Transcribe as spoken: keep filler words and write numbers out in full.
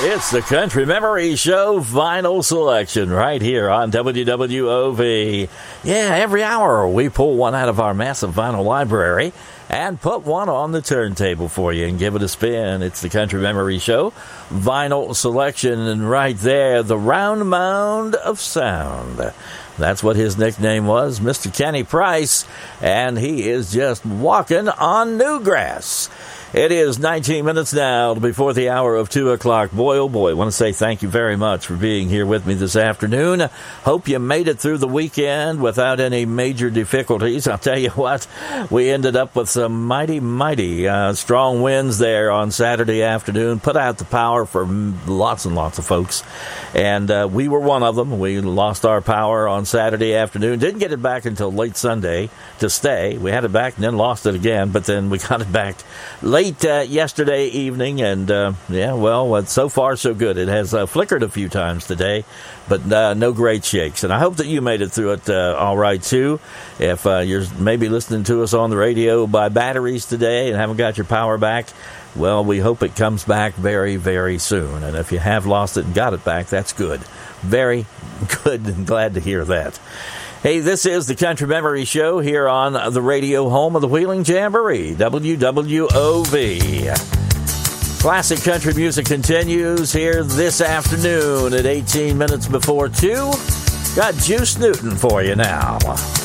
It's the Country Memory Show Vinyl Selection right here on W W O V. Yeah, every hour we pull one out of our massive vinyl library and put one on the turntable for you and give it a spin. It's the Country Memory Show Vinyl Selection, and right there, the Round Mound of Sound. That's what his nickname was, Mister Kenny Price, and he is just walking on new grass. It is nineteen minutes now before the hour of two o'clock. Boy, oh boy, I want to say thank you very much for being here with me this afternoon. Hope you made it through the weekend without any major difficulties. I'll tell you what, we ended up with some mighty, mighty uh, strong winds there on Saturday afternoon. Put out the power for lots and lots of folks, and uh, we were one of them. We lost our power on Saturday afternoon. Didn't get it back until late Sunday to stay. We had it back and then lost it again, but then we got it back late uh, yesterday evening, and uh, yeah, well, so far so good. It has uh, flickered a few times today, but uh, no great shakes, and I hope that you made it through it uh, all right too. If uh, you're maybe listening to us on the radio by batteries today and haven't got your power back, well, we hope it comes back very, very soon, and if you have lost it and got it back, that's good. Very good, and glad to hear that. Hey, this is the Country Memory Show here on the radio home of the Wheeling Jamboree, W W O V. Classic country music continues here this afternoon at eighteen minutes before two. Got Juice Newton for you now.